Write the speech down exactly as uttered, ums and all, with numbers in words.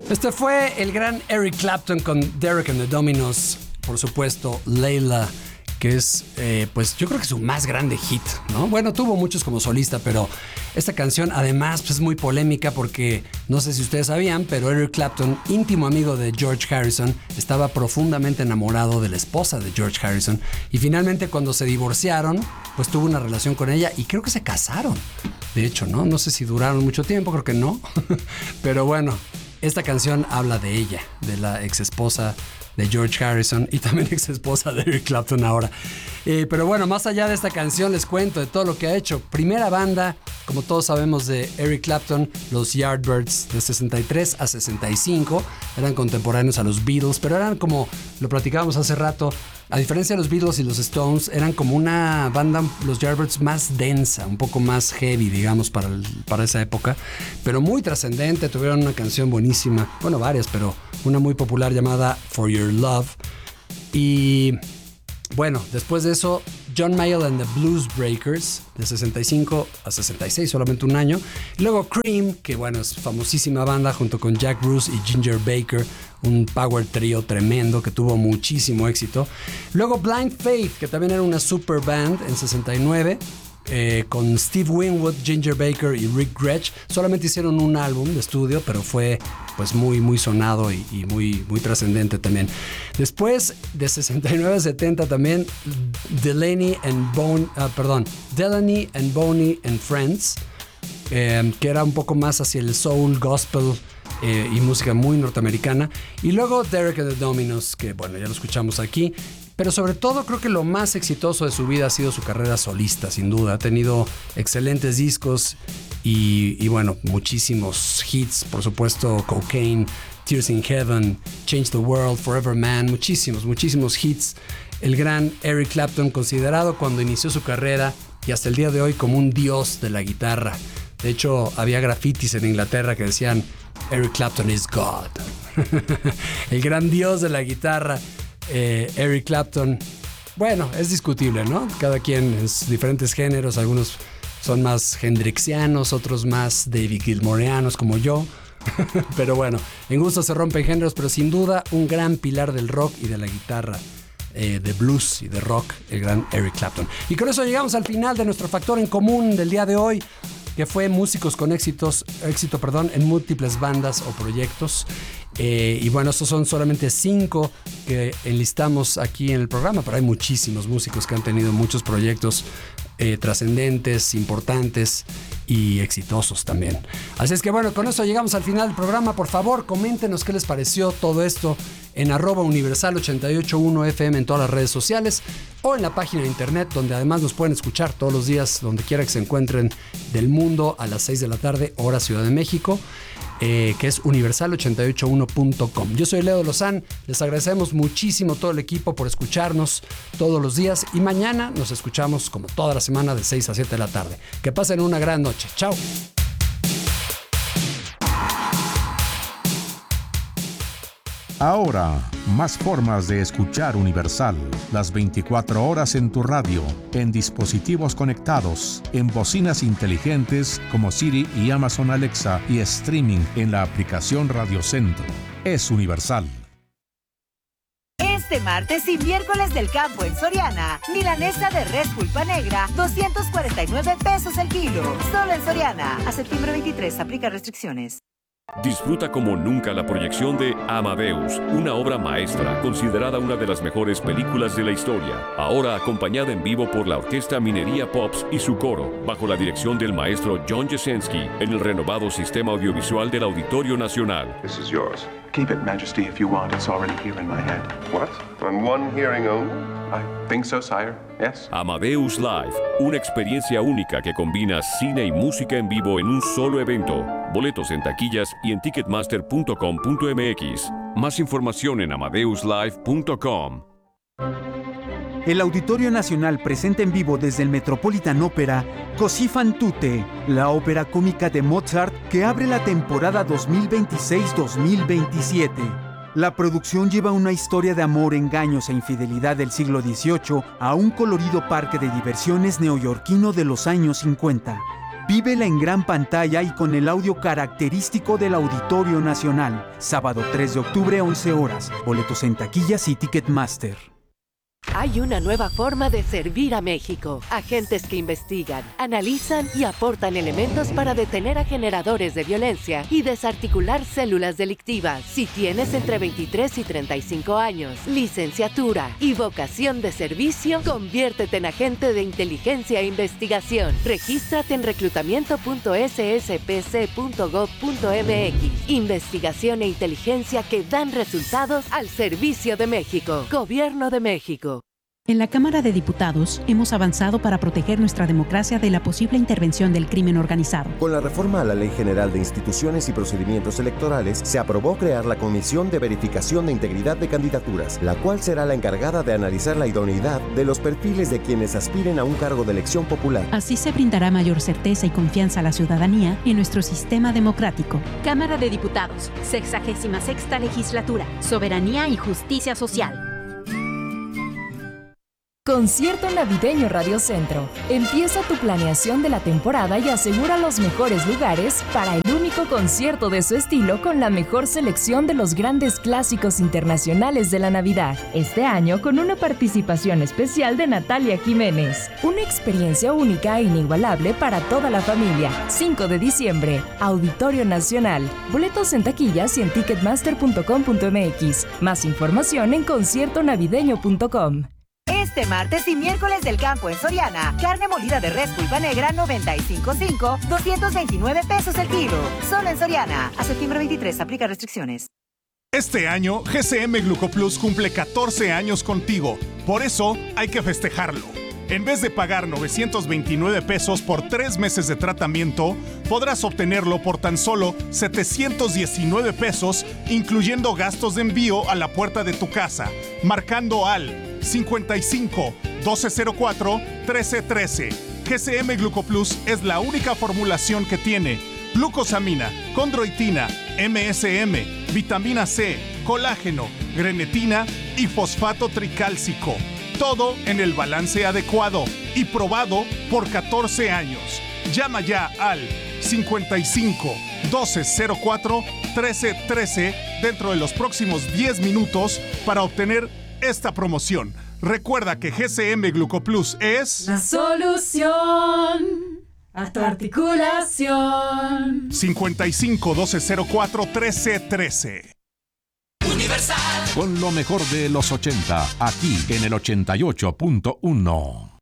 Este fue el gran Eric Clapton con Derek and the Dominos, por supuesto, Layla, que es, eh, pues yo creo que su más grande hit, ¿no? Bueno, tuvo muchos como solista, pero esta canción además pues, es muy polémica porque, no sé si ustedes sabían, pero Eric Clapton, íntimo amigo de George Harrison, estaba profundamente enamorado de la esposa de George Harrison y finalmente cuando se divorciaron, pues tuvo una relación con ella y creo que se casaron, de hecho, ¿no? No sé si duraron mucho tiempo, creo que no, pero bueno, esta canción habla de ella, de la ex esposa de George Harrison y también ex esposa de Eric Clapton ahora. Eh, pero bueno, más allá de esta canción les cuento de todo lo que ha hecho. Primera banda, como todos sabemos, de Eric Clapton, los Yardbirds, de sesenta y tres a sesenta y cinco, eran contemporáneos a los Beatles, pero eran como, lo platicábamos hace rato, a diferencia de los Beatles y los Stones, eran como una banda, los Yardbirds, más densa, un poco más heavy, digamos, para, el, para esa época, pero muy trascendente. Tuvieron una canción buenísima, bueno, varias, pero una muy popular llamada For Your Love. Y bueno, después de eso, John Mayall and the Blues Breakers, de sesenta y cinco a sesenta y seis, solamente un año. Y luego Cream, que bueno, es famosísima banda, junto con Jack Bruce y Ginger Baker, un power trio tremendo que tuvo muchísimo éxito. Luego Blind Faith, que también era una super band en sesenta y nueve, eh, con Steve Winwood, Ginger Baker y Rick Gretsch. Solamente hicieron un álbum de estudio, pero fue pues muy, muy sonado y, y muy, muy trascendente también. Después, de sesenta y nueve a setenta también, Delaney and Bon, uh, perdón, Delaney and Boney and Friends, eh, que era un poco más hacia el soul, gospel, Eh, y música muy norteamericana. Y luego Derek and the Dominos, que bueno, ya lo escuchamos aquí. Pero sobre todo creo que lo más exitoso de su vida ha sido su carrera solista, sin duda. Ha tenido excelentes discos y, y bueno, muchísimos hits. Por supuesto, Cocaine, Tears in Heaven, Change the World, Forever Man. Muchísimos, muchísimos hits. El gran Eric Clapton, considerado cuando inició su carrera y hasta el día de hoy como un dios de la guitarra. De hecho, había grafitis en Inglaterra que decían Eric Clapton is God. El gran dios de la guitarra, eh, Eric Clapton. Bueno, es discutible, ¿no? Cada quien en diferentes géneros. Algunos son más hendrixianos, otros más David Gilmoreanos como yo. Pero bueno, en gusto se rompen géneros, pero sin duda un gran pilar del rock y de la guitarra, eh, de blues y de rock, el gran Eric Clapton. Y con eso llegamos al final de nuestro factor en común del día de hoy, que fue músicos con éxitos, éxito perdón, en múltiples bandas o proyectos. Eh, y bueno, estos son solamente cinco que enlistamos aquí en el programa, pero hay muchísimos músicos que han tenido muchos proyectos eh, trascendentes, importantes y exitosos también. Así es que bueno, con eso llegamos al final del programa. Por favor, coméntenos qué les pareció todo esto en arroba universal ochenta y ocho punto uno F M en todas las redes sociales o en la página de internet, donde además nos pueden escuchar todos los días, donde quiera que se encuentren del mundo, a las seis de la tarde, hora Ciudad de México, eh, que es universal ochenta y ocho punto uno punto com. Yo soy Leo Lozán, les agradecemos muchísimo todo el equipo por escucharnos todos los días y mañana nos escuchamos como toda la semana de seis a siete de la tarde. Que pasen una gran noche. Chao. Ahora, más formas de escuchar Universal. Las veinticuatro horas en tu radio, en dispositivos conectados, en bocinas inteligentes como Siri y Amazon Alexa y streaming en la aplicación Radio Centro. Es Universal. Este martes y miércoles del campo en Soriana, milanesa de res pulpa negra, doscientos cuarenta y nueve pesos el kilo. Solo en Soriana. A septiembre veintitrés, aplica restricciones. Disfruta como nunca la proyección de Amadeus, una obra maestra considerada una de las mejores películas de la historia, ahora acompañada en vivo por la Orquesta Minería Pops y su coro, bajo la dirección del maestro John Jasenski, en el renovado sistema audiovisual del Auditorio Nacional. This is yours. Keep it, Majesty, if you want. It's already here in my head. What? On one hearing only? I think so, sire. Yes. Amadeus Live, una experiencia única que combina cine y música en vivo en un solo evento. Boletos en taquillas y en ticketmaster punto com punto m x. Más información en amadeus live punto com. El Auditorio Nacional presenta en vivo desde el Metropolitan Opera Così fan tutte, la ópera cómica de Mozart que abre la temporada dos mil veintiséis dos mil veintisiete. La producción lleva una historia de amor, engaños e infidelidad del siglo dieciocho a un colorido parque de diversiones neoyorquino de los años cincuenta. Vívela en gran pantalla y con el audio característico del Auditorio Nacional. Sábado tres de octubre, once horas. Boletos en taquillas y Ticketmaster. Hay una nueva forma de servir a México. Agentes que investigan, analizan y aportan elementos para detener a generadores de violencia y desarticular células delictivas. Si tienes entre veintitrés y treinta y cinco años, licenciatura y vocación de servicio, conviértete en agente de inteligencia e investigación. Regístrate en reclutamiento punto ese ese pe ce punto gob punto eme equis. Investigación e inteligencia que dan resultados al servicio de México. Gobierno de México. En la Cámara de Diputados hemos avanzado para proteger nuestra democracia de la posible intervención del crimen organizado. Con la reforma a la Ley General de Instituciones y Procedimientos Electorales, se aprobó crear la Comisión de Verificación de Integridad de Candidaturas, la cual será la encargada de analizar la idoneidad de los perfiles de quienes aspiren a un cargo de elección popular. Así se brindará mayor certeza y confianza a la ciudadanía en nuestro sistema democrático. Cámara de Diputados, sexagésima sexta Legislatura, Soberanía y Justicia Social. Concierto Navideño Radio Centro. Empieza tu planeación de la temporada y asegura los mejores lugares para el único concierto de su estilo con la mejor selección de los grandes clásicos internacionales de la Navidad. Este año con una participación especial de Natalia Jiménez. Una experiencia única e inigualable para toda la familia. cinco de diciembre, Auditorio Nacional. Boletos en taquillas y en ticketmaster punto com punto eme equis. Más información en concierto navideño punto com. Este martes y miércoles del campo en Soriana, carne molida de res pulpa negra noventa y cinco punto cinco, doscientos veintinueve pesos el kilo. Solo en Soriana. A septiembre veintitrés, aplica restricciones. Este año, G C M GlucoPlus cumple catorce años contigo. Por eso, hay que festejarlo. En vez de pagar novecientos veintinueve pesos por tres meses de tratamiento, podrás obtenerlo por tan solo setecientos diecinueve pesos, incluyendo gastos de envío a la puerta de tu casa, marcando al cincuenta y cinco, doce cero cuatro, trece trece. G C M GlucoPlus es la única formulación que tiene glucosamina, condroitina, eme ese eme, vitamina C, colágeno, grenetina y fosfato tricálcico. Todo en el balance adecuado y probado por catorce años. Llama ya al cincuenta y cinco, doce cero cuatro, trece trece dentro de los próximos diez minutos para obtener esta promoción. Recuerda que G C M GlucoPlus es la solución a tu articulación. cincuenta y cinco, doce cero cuatro, trece trece. Universal. Con lo mejor de los ochenta, aquí en el ochenta y ocho punto uno.